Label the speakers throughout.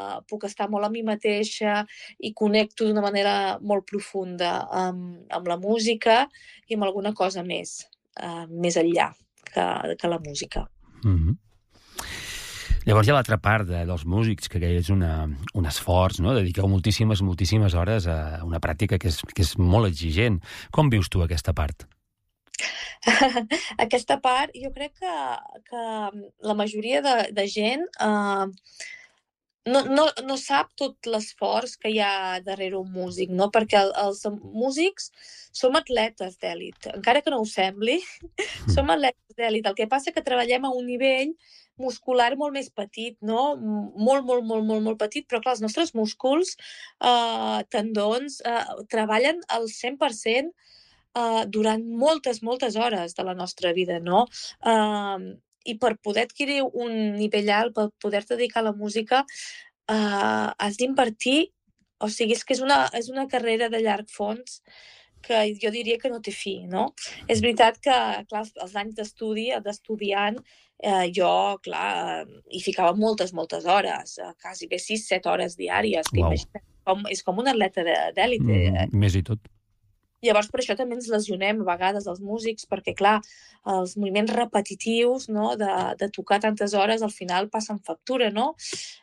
Speaker 1: puc estar molt a mi mateixa i connecto d'una manera molt profunda amb la música i amb alguna cosa més enllà que la música.
Speaker 2: Mm-hmm. Llavors hi ha l'altra part dels músics, que és un esforç, no? Dediqueu moltíssimes hores a una pràctica que és molt exigent. Com vius tu aquesta part?
Speaker 1: Aquesta part, jo crec que la majoria de gent no sap tot l'esforç que hi ha darrere un músic, no? Perquè els músics som atletes d'èlit, encara que no ho sembli, som atletes d'èlit. El que passa que treballem a un nivell muscular molt més petit, no? Molt petit, però clar, els nostres músculs, tendons, treballen al 100% durant moltes hores de la nostra vida, no? I per poder adquirir un nivell alt, per poder-te dedicar a la música, has d'invertir, o sigui, és que és una carrera de llarg fons que jo diria que no té fi, no? És veritat que, clar, els anys d'estudiant, jo, clar, hi ficava moltes hores, quasi bé 6-7 hores diàries, que imagina't, és com un atleta d'èlit.
Speaker 2: Més i tot.
Speaker 1: Llavors, per això també ens lesionem a vegades els músics, perquè, clar, els moviments repetitius, no?, de tocar tantes hores, al final passen factura, no?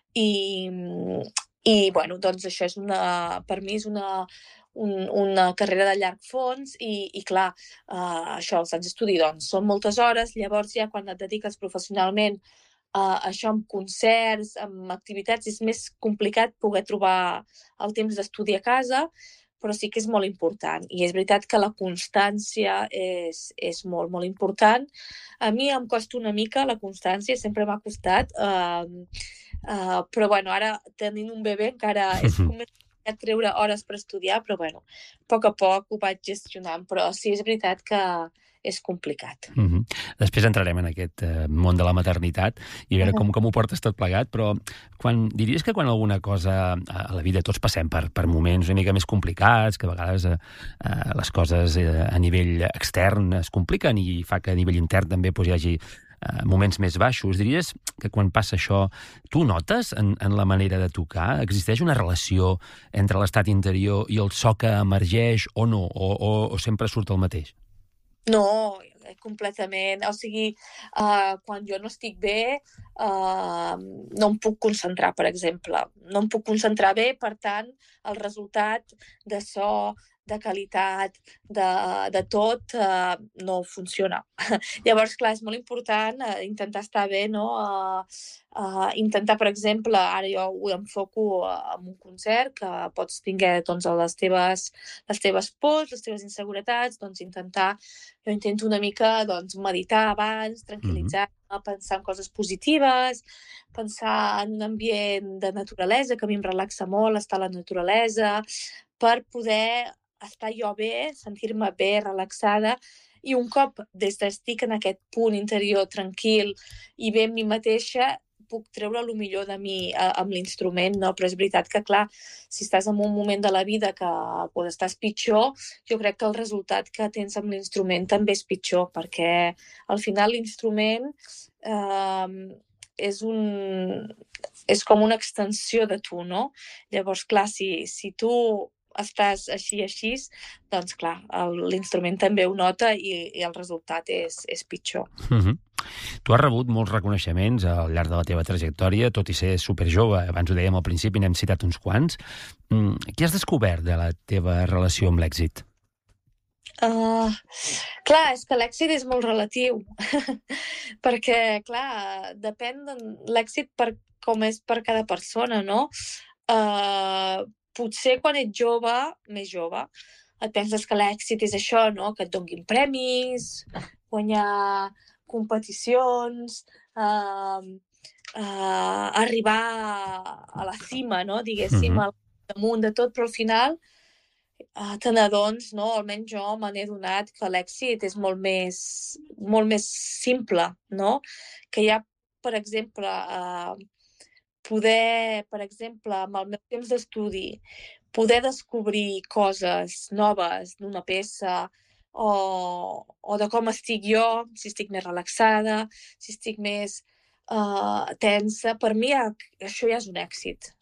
Speaker 1: I bueno, doncs això per mi és una carrera de llarg fons i clar, això, els anys d'estudi, doncs, són moltes hores, llavors ja quan et dediques professionalment això amb concerts, amb activitats, és més complicat poder trobar el temps d'estudi a casa, però sí que és molt important. I és veritat que la constància és molt important. A mi em costa una mica la constància, sempre m'ha costat, però bueno, ara tenint un bebè encara és complicat treure hores per estudiar, però bueno, a poc ho vaig gestionant, però sí, és veritat que és complicat.
Speaker 2: Després entrarem en aquest món de la maternitat i a veure com ho portes tot plegat, però diries que quan alguna cosa a la vida tots passem per moments una mica més complicats, que a vegades les coses a nivell extern es compliquen i fa que a nivell intern també hi hagi moments més baixos. Diries que quan passa això, tu notes en la manera de tocar? Existeix una relació entre l'estat interior i el so que emergeix o no? O sempre surt el mateix?
Speaker 1: No, completament. O sigui, quan jo no estic bé, no em puc concentrar, per exemple. No em puc concentrar bé, per tant, el resultat de so, de qualitat, de tot, no funciona. Llavors, clar, és molt important intentar estar bé, no? Intentar, per exemple, ara jo ho enfoco en un concert, que pots tenir doncs, les teves pors, les teves inseguretats, doncs jo intento una mica doncs, meditar abans, tranquil·litzar-me, pensar en coses positives, pensar en un ambient de naturalesa, que a mi em relaxa molt estar a la naturalesa, per poder estar jo bé, sentir-me bé, relaxada, i un cop estic en aquest punt interior tranquil i bé amb mi mateixa, puc treure el millor de mi amb l'instrument, no? Però és veritat que, clar, si estàs en un moment de la vida que quan estàs pitjor, jo crec que el resultat que tens amb l'instrument també és pitjor, perquè al final l'instrument és com una extensió de tu, no? Llavors, clar, si tu estàs així, doncs clar, l'instrument també ho nota i el resultat és pitjor.
Speaker 2: Tu has rebut molts reconeixements al llarg de la teva trajectòria, tot i ser superjove. Abans ho dèiem al principi, n'hem citat uns quants. Què has descobert de la teva relació amb l'èxit?
Speaker 1: Clar, és que l'èxit és molt relatiu, perquè, clar, depèn de l'èxit com és per cada persona, no? Potser quan ets jove, més jove, et penses que l'èxit és això, no? Que et donguin premis, guanyar competicions, arribar a la cima, no? Diguéssim, al damunt de tot, però al final te n'adones, no? Almenys jo me n'he adonat que l'èxit és molt més simple, no? Que hi ha, per exemple, poder, per exemple, amb el meu temps d'estudi, poder descobrir coses noves d'una peça o de com estic jo, si estic més relaxada, si estic més tensa. Per mi això ja és un èxit.